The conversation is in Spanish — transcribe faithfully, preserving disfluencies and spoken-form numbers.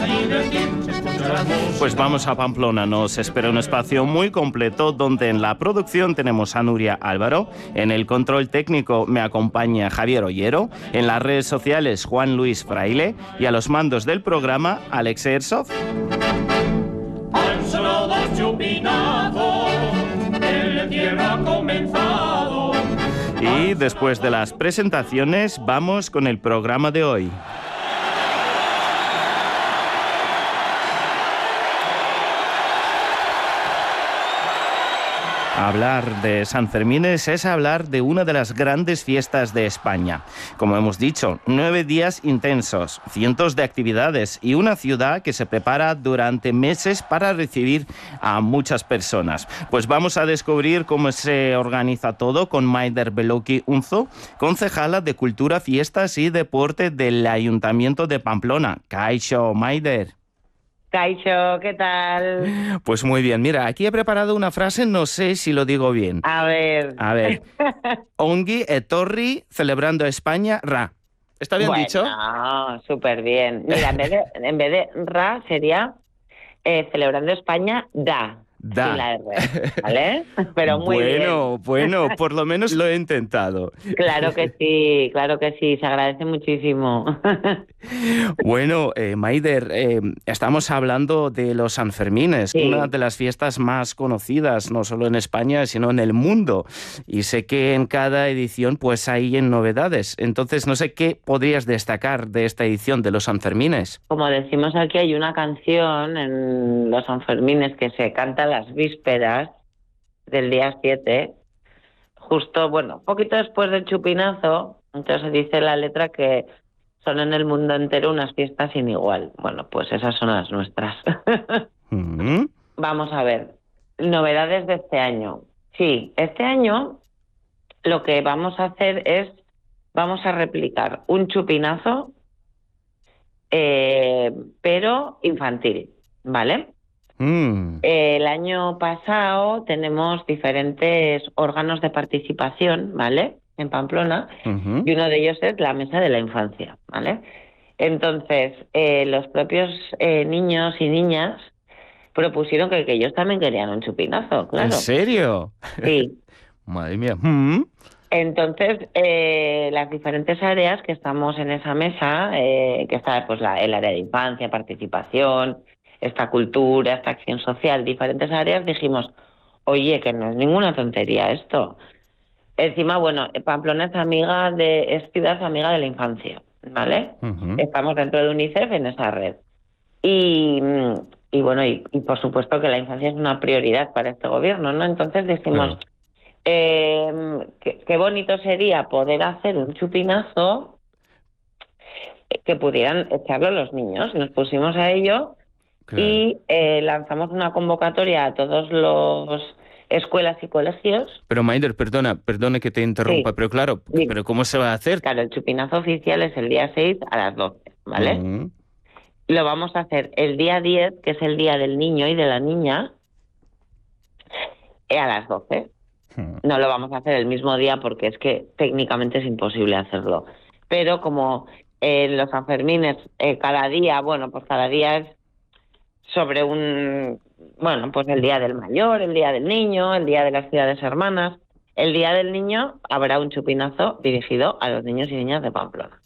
Pues vamos a Pamplona, nos espera un espacio muy completo donde en la producción tenemos a Nuria Álvaro, en el control técnico me acompaña Javier Ollero, en las redes sociales Juan Luis Fraile y a los mandos del programa Alex Ersov. Han sonado los chupinazos, el tierra ha comenzado. Y después de las presentaciones vamos con el programa de hoy. Hablar de Sanfermines es hablar de una de las grandes fiestas de España. Como hemos dicho, nueve días intensos, cientos de actividades y una ciudad que se prepara durante meses para recibir a muchas personas. Pues vamos a descubrir cómo se organiza todo con Maider Beloki Unzo, concejala de Cultura, Fiestas y Deporte del Ayuntamiento de Pamplona. Kaixo, Maider. Kaixo, ¿qué tal? Pues muy bien. Mira, aquí he preparado una frase, no sé si lo digo bien. A ver. A ver. Ongi etorri celebrando España ra. ¿Está bien bueno, dicho? No, súper bien. Mira, en vez de, en vez de ra sería eh, celebrando España da. Da. Sin la R, ¿vale? Pero muy bueno, bien. Bueno, por lo menos lo he intentado. Claro que sí, claro que sí, se agradece muchísimo. Bueno, eh, Maider, eh, estamos hablando de los Sanfermines, Sí. una de las fiestas más conocidas, no solo en España, sino en el mundo. Y sé que en cada edición pues hay novedades. Entonces, no sé qué podrías destacar de esta edición de los Sanfermines. Como decimos aquí, hay una canción en los Sanfermines que se canta las vísperas del día siete, justo, bueno, poquito después del chupinazo. Entonces dice la letra que son en el mundo entero unas fiestas sin igual. Bueno, pues esas son las nuestras. Mm-hmm. Vamos a ver, novedades de este año. Sí, este año lo que vamos a hacer es, vamos a replicar un chupinazo, eh, pero infantil, ¿vale? Mm. Eh, el año pasado tenemos diferentes órganos de participación, ¿vale?, en Pamplona, Uh-huh. y uno de ellos es la Mesa de la Infancia, ¿vale? Entonces, eh, los propios eh, niños y niñas propusieron que, que ellos también querían un chupinazo, claro. ¿En serio? Sí. Madre mía. Mm. Entonces, eh, las diferentes áreas que estamos en esa mesa, eh, que está pues la, el área de infancia, participación, esta cultura, esta acción social, diferentes áreas, dijimos, oye, que no es ninguna tontería esto. Encima, bueno, Pamplona es amiga de, es ciudad amiga de la infancia, ¿vale? Uh-huh. Estamos dentro de UNICEF en esa red. Y, y bueno, y, y por supuesto que la infancia es una prioridad para este gobierno, ¿no? Entonces decimos, Claro. eh, qué, qué bonito sería poder hacer un chupinazo que pudieran echarlo los niños. Nos pusimos a ello. Claro. Y eh, lanzamos una convocatoria a todos los escuelas y colegios. Pero Maider, perdona, perdone que te interrumpa, Sí. pero claro, Sí. pero ¿cómo se va a hacer? Claro, el chupinazo oficial es el día seis a las doce, ¿vale? Uh-huh. Lo vamos a hacer el día diez, que es el día del niño y de la niña, eh, a las doce. Uh-huh. No lo vamos a hacer el mismo día porque es que técnicamente es imposible hacerlo. Pero como en los Sanfermines eh, cada día, bueno, pues cada día es sobre un, bueno, pues el día del mayor, el día del niño, el día de las ciudades hermanas. El día del niño habrá un chupinazo dirigido a los niños y niñas de Pamplona.